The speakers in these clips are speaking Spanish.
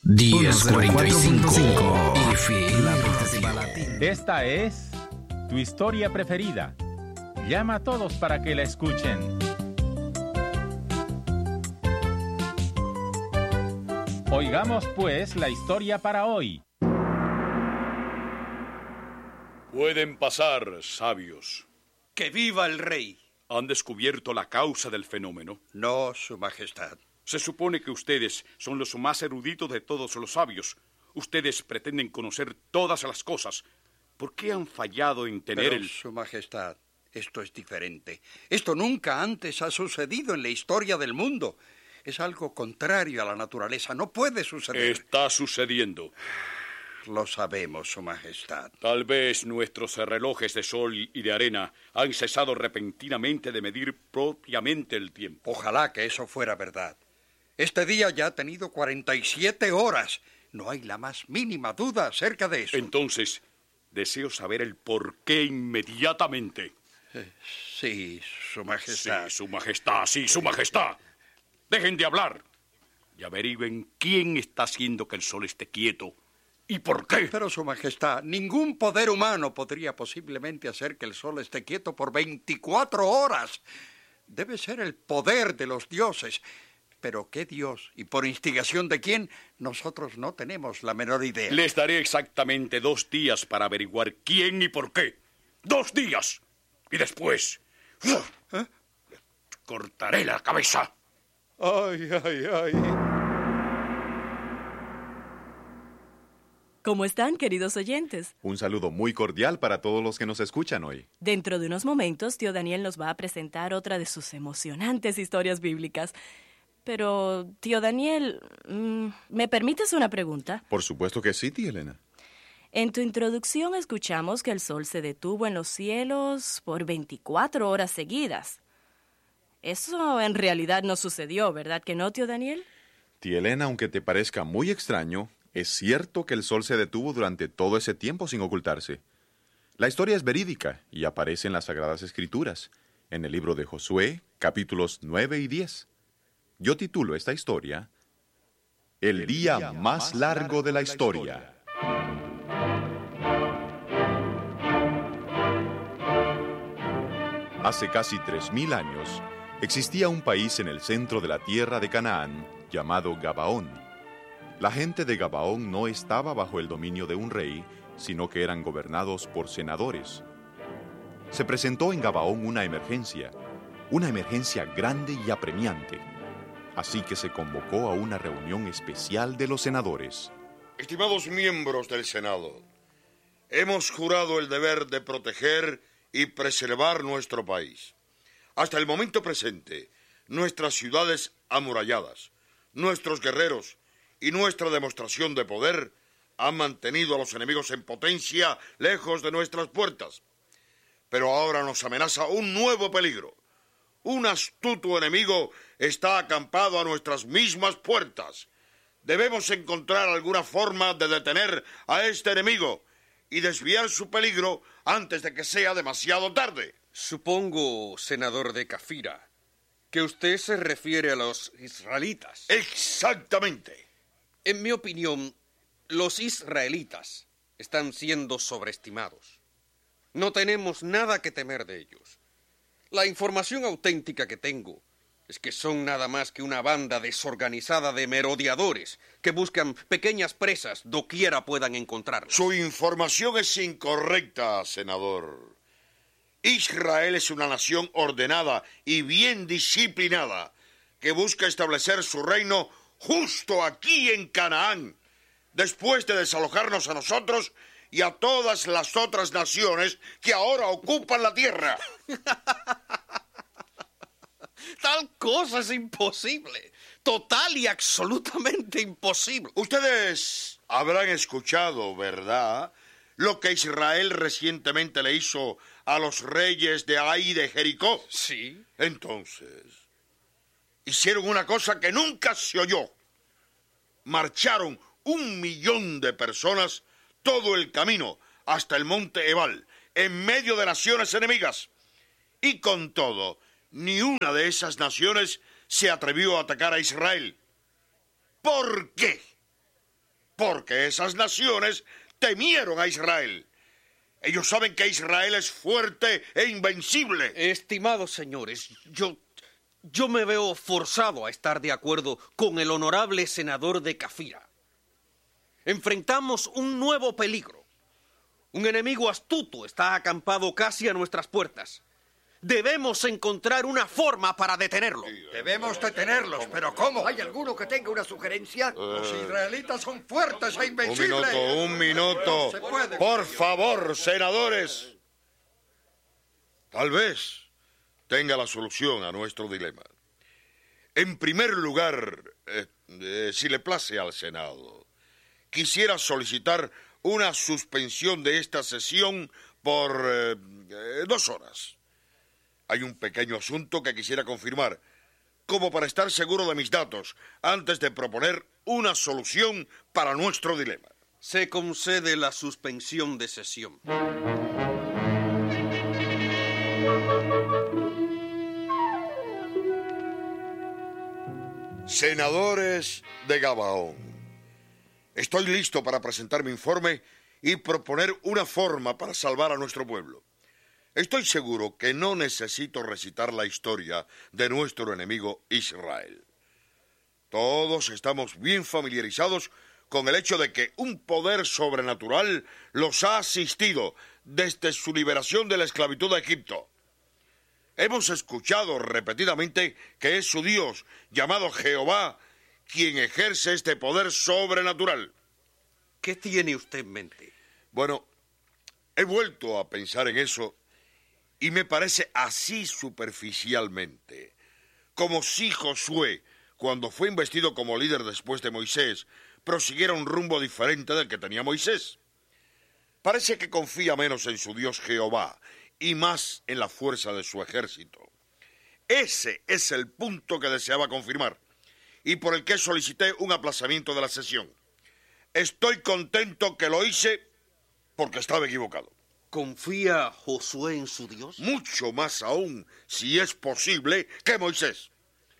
10:45 Esta es tu historia preferida. Llama a todos para que la escuchen. Oigamos pues la historia para hoy. Pueden pasar, sabios. ¡Que viva el rey! ¿Han descubierto la causa del fenómeno? No, su majestad. Se supone que ustedes son los más eruditos de todos los sabios. Ustedes pretenden conocer todas las cosas. ¿Por qué han fallado en tener Su majestad, esto es diferente. Esto nunca antes ha sucedido en la historia del mundo. Es algo contrario a la naturaleza. No puede suceder. Está sucediendo. Lo sabemos, su majestad. Tal vez nuestros relojes de sol y de arena han cesado repentinamente de medir propiamente el tiempo. Ojalá que eso fuera verdad. Este día ya ha tenido 47 horas. No hay la más mínima duda acerca de eso. Entonces, deseo saber el por qué inmediatamente. Sí, su majestad. Sí, su majestad, sí, su majestad. Dejen de hablar y averigüen quién está haciendo que el sol esté quieto y por qué. Pero, su majestad, ningún poder humano podría posiblemente hacer que el sol esté quieto por 24 horas. Debe ser el poder de los dioses. Pero ¿qué Dios? ¿Y por instigación de quién? Nosotros no tenemos la menor idea. Les daré exactamente 2 días para averiguar quién y por qué. 2 días. Y después... les cortaré la cabeza. Ay, ay, ay. ¿Cómo están, queridos oyentes? Un saludo muy cordial para todos los que nos escuchan hoy. Dentro de unos momentos, tío Daniel nos va a presentar otra de sus emocionantes historias bíblicas. Pero, tío Daniel, ¿me permites una pregunta? Por supuesto que sí, tía Elena. En tu introducción escuchamos que el sol se detuvo en los cielos por 24 horas seguidas. Eso en realidad no sucedió, ¿verdad que no, tío Daniel? Tía Elena, aunque te parezca muy extraño, es cierto que el sol se detuvo durante todo ese tiempo sin ocultarse. La historia es verídica y aparece en las Sagradas Escrituras, en el libro de Josué, capítulos 9 y 10. Yo titulo esta historia El día más largo de la historia. Hace casi 3000 años, existía un país en el centro de la tierra de Canaán llamado Gabaón. La gente de Gabaón no estaba bajo el dominio de un rey, sino que eran gobernados por senadores. Se presentó en Gabaón una emergencia grande y apremiante. Así que se convocó a una reunión especial de los senadores. Estimados miembros del Senado, hemos jurado el deber de proteger y preservar nuestro país. Hasta el momento presente, nuestras ciudades amuralladas, nuestros guerreros y nuestra demostración de poder han mantenido a los enemigos en potencia lejos de nuestras puertas. Pero ahora nos amenaza un nuevo peligro. Un astuto enemigo está acampado a nuestras mismas puertas. Debemos encontrar alguna forma de detener a este enemigo y desviar su peligro antes de que sea demasiado tarde. Supongo, senador de Cafira, que usted se refiere a los israelitas. Exactamente. En mi opinión, los israelitas están siendo sobreestimados. No tenemos nada que temer de ellos. La información auténtica que tengo es que son nada más que una banda desorganizada de merodeadores que buscan pequeñas presas doquiera puedan encontrarlas. Su información es incorrecta, senador. Israel es una nación ordenada y bien disciplinada que busca establecer su reino justo aquí en Canaán, después de desalojarnos a nosotros y a todas las otras naciones que ahora ocupan la tierra. Tal cosa es imposible. Total y absolutamente imposible. Ustedes habrán escuchado, ¿verdad?, lo que Israel recientemente le hizo a los reyes de Ai y de Jericó. Sí. Entonces, hicieron una cosa que nunca se oyó. Marcharon 1.000.000 de personas todo el camino hasta el monte Ebal, en medio de naciones enemigas. Y con todo, ni una de esas naciones se atrevió a atacar a Israel. ¿Por qué? porque esas naciones temieron a Israel. Ellos saben que Israel es fuerte e invencible. Estimados señores, yo me veo forzado a estar de acuerdo con el honorable senador de Cafira. Enfrentamos un nuevo peligro. Un enemigo astuto está acampado casi a nuestras puertas. Debemos encontrar una forma para detenerlo. Debemos detenerlos, pero ¿cómo? ¿Hay alguno que tenga una sugerencia? Los israelitas son fuertes e invencibles. Un minuto. No se puede. Por favor, senadores. Tal vez tenga la solución a nuestro dilema. En primer lugar, si le place al Senado, quisiera solicitar una suspensión de esta sesión por 2 horas. Hay un pequeño asunto que quisiera confirmar, como para estar seguro de mis datos, antes de proponer una solución para nuestro dilema. Se concede la suspensión de sesión. Senadores de Gabaón, estoy listo para presentar mi informe y proponer una forma para salvar a nuestro pueblo. Estoy seguro que no necesito recitar la historia de nuestro enemigo Israel. Todos estamos bien familiarizados con el hecho de que un poder sobrenatural los ha asistido desde su liberación de la esclavitud de Egipto. Hemos escuchado repetidamente que es su Dios, llamado Jehová, quien ejerce este poder sobrenatural. ¿Qué tiene usted en mente? Bueno, he vuelto a pensar en eso y me parece así superficialmente, como si Josué, cuando fue investido como líder después de Moisés, prosiguiera un rumbo diferente del que tenía Moisés. Parece que confía menos en su Dios Jehová y más en la fuerza de su ejército. Ese es el punto que deseaba confirmar y por el que solicité un aplazamiento de la sesión. Estoy contento que lo hice porque estaba equivocado. ¿Confía Josué en su Dios? Mucho más aún, si es posible, que Moisés.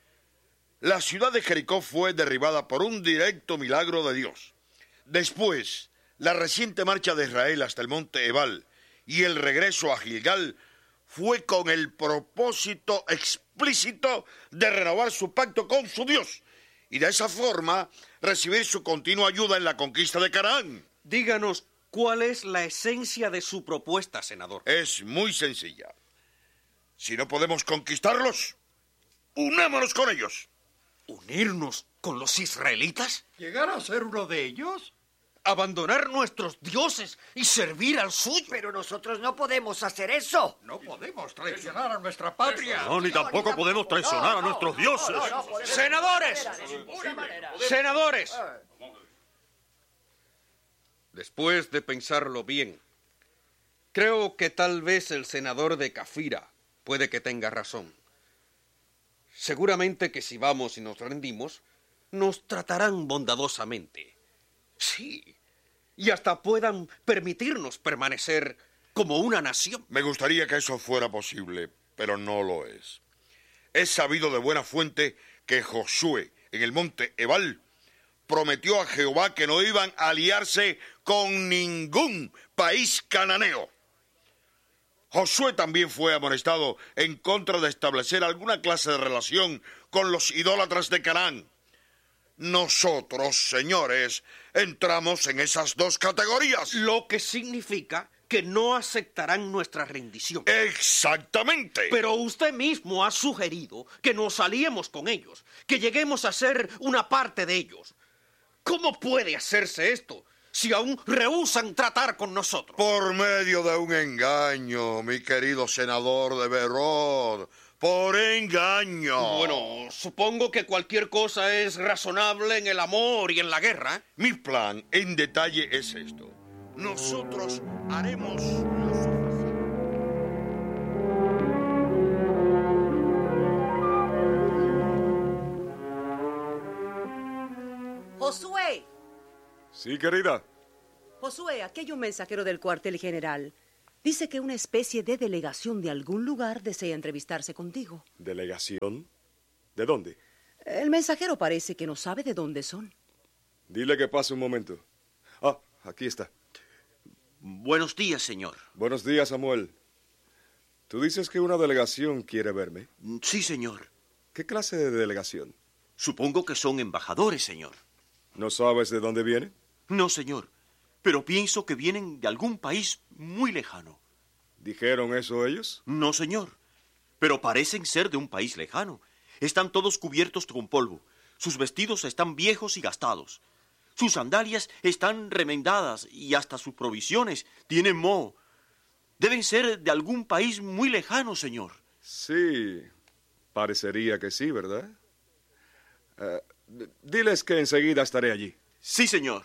La ciudad de Jericó fue derribada por un directo milagro de Dios. Después, la reciente marcha de Israel hasta el monte Ebal y el regreso a Gilgal fue con el propósito explícito de renovar su pacto con su Dios y de esa forma recibir su continua ayuda en la conquista de Canaán. Díganos, ¿cuál es la esencia de su propuesta, senador? Es muy sencilla. Si no podemos conquistarlos, unámonos con ellos. ¿Unirnos con los israelitas? ¿Llegar a ser uno de ellos? ¿Abandonar nuestros dioses y servir al suyo? Pero nosotros no podemos hacer eso. No podemos traicionar a nuestra patria. No, ni tampoco podemos traicionar a nuestros dioses. ¡Senadores! ¡Senadores! Después de pensarlo bien, creo que tal vez el senador de Cafira puede que tenga razón. Seguramente que si vamos y nos rendimos, nos tratarán bondadosamente. Sí, y hasta puedan permitirnos permanecer como una nación. Me gustaría que eso fuera posible, pero no lo es. Es sabido de buena fuente que Josué, en el monte Ebal, prometió a Jehová que no iban a aliarse con ningún país cananeo. Josué también fue amonestado en contra de establecer alguna clase de relación con los idólatras de Canaán. Nosotros, señores, entramos en esas dos categorías. Lo que significa que no aceptarán nuestra rendición. Exactamente. Pero usted mismo ha sugerido que nos aliemos con ellos, que lleguemos a ser una parte de ellos. ¿Cómo puede hacerse esto si aún rehúsan tratar con nosotros? Por medio de un engaño, mi querido senador de Berod. Por engaño. Bueno, supongo que cualquier cosa es razonable en el amor y en la guerra. Mi plan en detalle es esto. Nosotros haremos lo suficiente. Josué. Sí, querida. Josué, aquí hay un mensajero del cuartel general. Dice que una especie de delegación de algún lugar desea entrevistarse contigo. ¿Delegación? ¿De dónde? El mensajero parece que no sabe de dónde son. Dile que pase un momento. aquí está. Buenos días, señor. Buenos días, Samuel. Tú dices que una delegación quiere verme. Sí, señor. ¿Qué clase de delegación? Supongo que son embajadores, señor. ¿No sabes de dónde viene? No, señor. Pero pienso que vienen de algún país muy lejano. ¿Dijeron eso ellos? No, señor. Pero parecen ser de un país lejano. Están todos cubiertos con polvo. Sus vestidos están viejos y gastados. Sus sandalias están remendadas y hasta sus provisiones tienen moho. Deben ser de algún país muy lejano, señor. Sí, parecería que sí, ¿verdad? Diles que enseguida estaré allí. Sí, señor.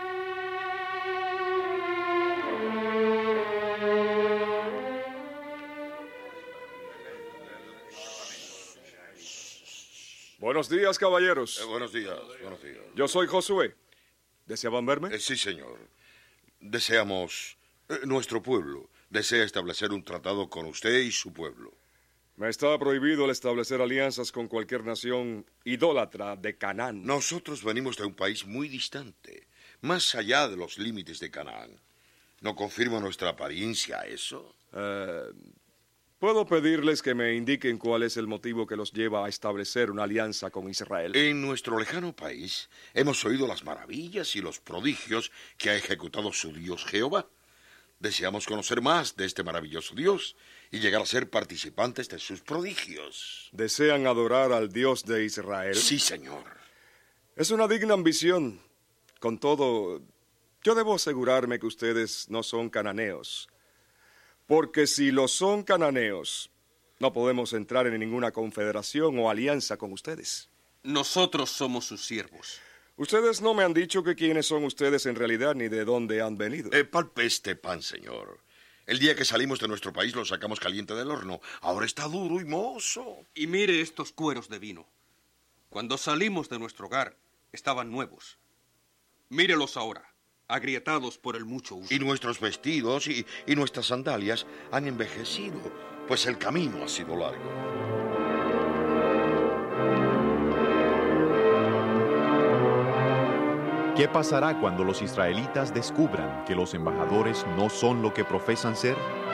Buenos días, caballeros. Buenos días, buenos días. Yo soy Josué. ¿Deseaban verme? Sí, señor. Deseamos... nuestro pueblo desea establecer un tratado con usted y su pueblo. Me está prohibido el establecer alianzas con cualquier nación idólatra de Canaán. Nosotros venimos de un país muy distante, más allá de los límites de Canaán. ¿No confirma nuestra apariencia eso? ¿Puedo pedirles que me indiquen cuál es el motivo que los lleva a establecer una alianza con Israel? En nuestro lejano país hemos oído las maravillas y los prodigios que ha ejecutado su Dios Jehová. Deseamos conocer más de este maravilloso Dios y llegar a ser participantes de sus prodigios. ¿Desean adorar al Dios de Israel? Sí, señor. Es una digna ambición. Con todo, yo debo asegurarme que ustedes no son cananeos. Porque si lo son cananeos, no podemos entrar en ninguna confederación o alianza con ustedes. Nosotros somos sus siervos. Ustedes no me han dicho que quiénes son ustedes en realidad ni de dónde han venido. Palpe este pan, señor. El día que salimos de nuestro país lo sacamos caliente del horno. Ahora está duro y mozo. Y mire estos cueros de vino. Cuando salimos de nuestro hogar, estaban nuevos. Mírelos ahora, agrietados por el mucho uso. Y nuestros vestidos y nuestras sandalias han envejecido, pues el camino ha sido largo. ¿Qué pasará cuando los israelitas descubran que los embajadores no son lo que profesan ser?